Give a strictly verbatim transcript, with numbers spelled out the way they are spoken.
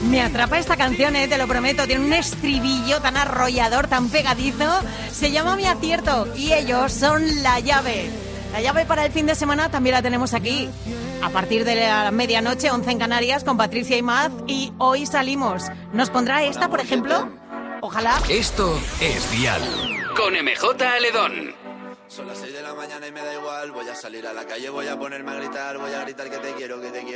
Me atrapa esta canción, eh, te lo prometo. Tiene un estribillo tan arrollador, tan pegadizo. Se llama Mi Acierto y ellos son La Llave. La Llave para el fin de semana también la tenemos aquí. A partir de la medianoche, once en Canarias, con Patricia y Maz. Y hoy salimos. ¿Nos pondrá esta, por ejemplo? Ojalá. Esto es Dial. Con M J Aledón. Son las seis de la mañana y me da igual. Voy a salir a la calle, voy a ponerme a gritar. Voy a gritar que te quiero, que te quiero.